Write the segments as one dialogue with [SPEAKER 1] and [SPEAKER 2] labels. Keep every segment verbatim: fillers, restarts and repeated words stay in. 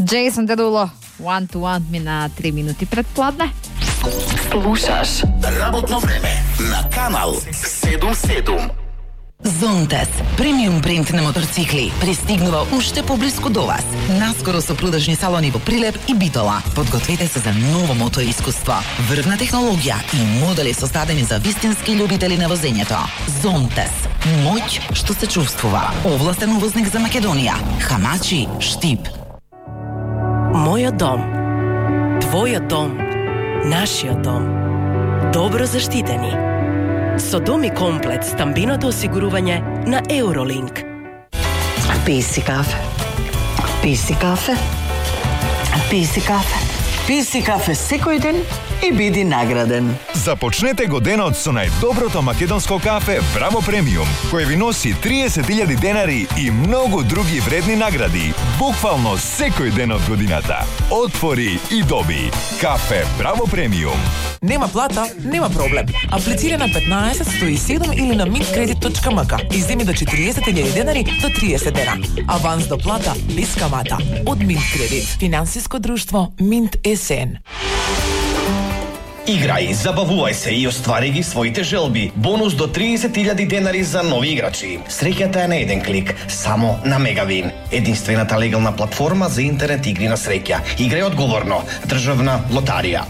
[SPEAKER 1] Джейсон Дедуло, One to One мина три минути пред пладне.
[SPEAKER 2] Слушаш Работно време на Канал седум седум.
[SPEAKER 3] Зонтес, премиум бренд на мотоцикли, пристигнува уште поблиску до вас. Наскоро со продажни салони во Прилеп и Битола. Подгответе се за ново мото искуство. Врвна технологија и модели создадени за вистински љубители на возењето. Зонтес, моќ што се чувствува. Овластен увозник за Македонија. Хамачи, Штип.
[SPEAKER 4] Мојот дом. Твојот дом. Нашиот дом. Добро заштитени. Со Дом и комплет стамбиното осигурување на Евролинк.
[SPEAKER 5] Пи си кафе. Пи си кафе. Пи си кафе. Пи си кафе секој ден и биди награден.
[SPEAKER 6] Започнете го денот со најдоброто македонско кафе Браво Премиум, кој ви носи триесет илјади денари и многу други вредни награди, буквално секој ден од годината. Отвори и доби. Кафе Браво Премиум.
[SPEAKER 7] Нема плата, нема проблем. Аплицира на петнаесет сто и седум или на mintkredit точка м к и земи до четириесет илјади денари до триесет дена. Аванс до плата без камата од Mintkredit. Финансиско друштво Mint ес ен.
[SPEAKER 8] Играј, забавувај се и оствари ги своите желби. Бонус до триесет илјади денари за нови играчи. Среќата е на еден клик, само на Мегавин. Единствената легална платформа за интернет игри на среќа. Играј одговорно. Државна лотарија.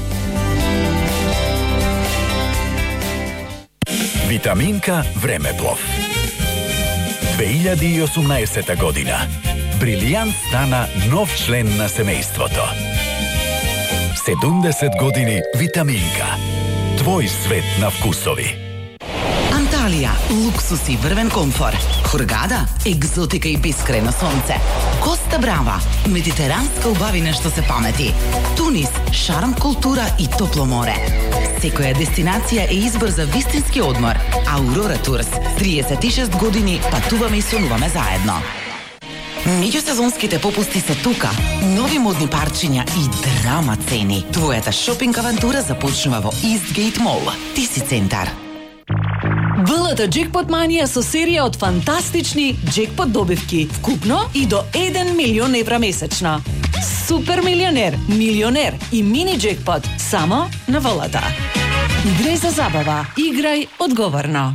[SPEAKER 9] Витаминка Времеплов. две илјади и осумнаесета година. Брилијант стана нов член на семејството. седумдесет години Витаминка. Твој свет на вкусови.
[SPEAKER 3] Анталија, луксус и врвен комфор. Хургада, екзотика и бескрајно сонце. Коста Брава, медитеранска убавина што се памети. Тунис, шарм, култура и топло море. Секоја дестинација е избор за вистински одмор. Аурора Турс, триесет и шест години патуваме и сонуваме заедно. Меѓусезонските попусти се тука. Нови модни парчиња и драма цени. Твојата шопинг авантура започнува во Eastgate Mall. Ти си центар.
[SPEAKER 10] ВЛТ Джекпот Манија со серија од фантастични джекпот добивки, вкупно и до еден милион евра месечно. Супер милионер, милионер и мини джекпот само на ВЛТ. Играј за забава, играј одговорно.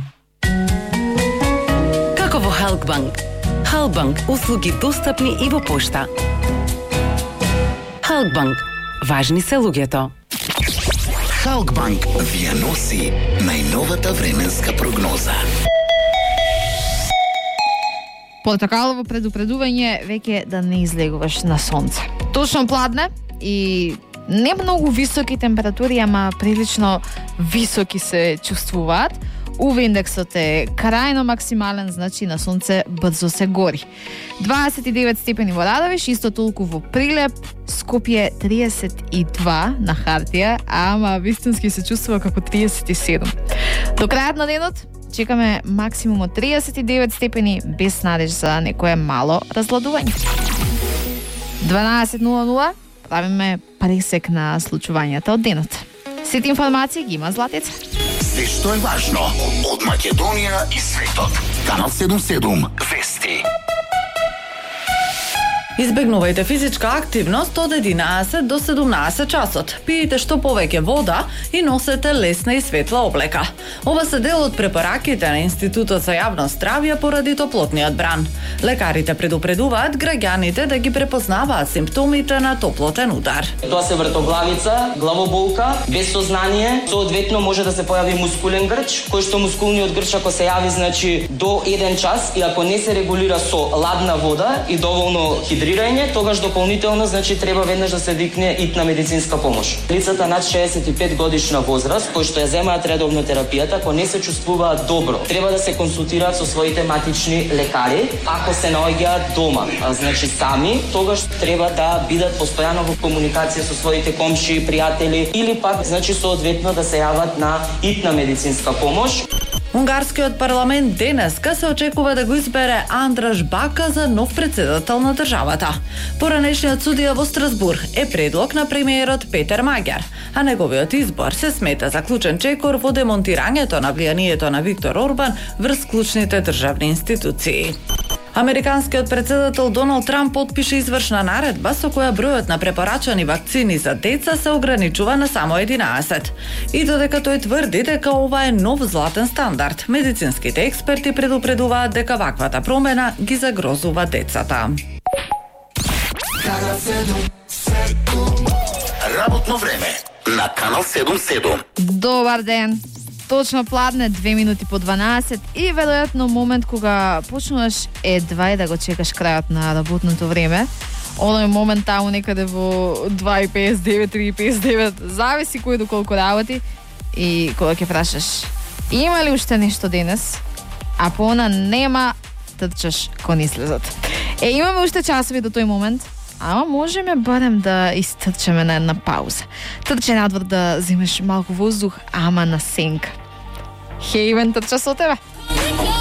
[SPEAKER 11] Како во Халкбанк. Халкбанк услуги достапни и во пошта. Халкбанк. Важни се луѓето.
[SPEAKER 2] Халкбанк ви ја носи најновата временска прогноза.
[SPEAKER 1] Портокалово предупредување веќе да не излегуваш на сонце. Точно пладне и не многу високи температури, ама прилично високи се чувствуваат. У ви индексот е крајно максимален, значи на сонце брзо се гори. дваесет и девет степени во Радовиш, исто толку во Прилеп, Скопје триесет и два на хартија, ама вистински се чувствува како триесет и седум. До крајот на денот чекаме максимум од триесет и девет степени, без надеж за некое мало разладување. дванаесет нула нула правиме пресек на случувањата од денот. Сите информации ги има Златица.
[SPEAKER 2] Се што е важно од Македонија и светот. Канал седум седум вести.
[SPEAKER 12] Избегнувајте физичка активност од единаесет до седумнаесет часот. Пиете што повеќе вода и носете лесна и светла облека. Ова се дел од препораките на Институтот за јавно здравје поради топлотниот бран. Лекарите предупредуваат граѓаните да ги препознаваат симптомите на топлотен удар.
[SPEAKER 13] Тоа се вртоглавица, главоболка, без сознание, соодветно може да се појави мускулен грч, кој што мускулниот грч ако се јави значи до еден час и ако не се регулира со ладна вода и доволно хидрирање, тогаш дополнително значи треба веднаш да се викне итна медицинска помош. Лицата над шеесет и пет годишна возраст кои што ја земаат редовно терапијата, ако не се чувствуваат добро, треба да се консултираат со своите матични лекари. Ако се наоѓаат дома, а, значи сами, тогаш треба да бидат постојано во комуникација со своите комши, пријатели или пак значи соодветно да се јават на итна медицинска помош.
[SPEAKER 12] Унгарскиот парламент денеска се очекува да го избере Андраш Бака за нов председател на државата. Поранешниот судија во Страсбург е предлог на премиерот Петер Маѓар, а неговиот избор се смета за клучен чекор во демонтирањето на влијанието на Виктор Орбан врз клучните државни институции. Американскиот председател Доналд Трамп подпише извршна наредба со која бројот на препорачани вакцини за деца се ограничува на само единаесет. И додека тој тврди дека ова е нов златен стандард, медицинските експерти предупредуваат дека ваквата промена ги загрозува децата.
[SPEAKER 2] Работно време на Канал седум седум.
[SPEAKER 1] Добар ден. Точно пладне две минути по дванаесет и веројатно момент кога почнуваш едва и да го чекаш крајот на работното време. Оној момент таму некаде во два и песет и девет, три и песет и девет, зависи кој до колку работи, и кога ќе прашаш има ли уште нешто денес, а по она нема, трчаш кон излезот. Е, имаме уште часови до тој момент, ама можеме барем да истрчеме на една пауза. Трче надвор да земеш малку воздух, ама на сенка. Хејвен трча со тебе.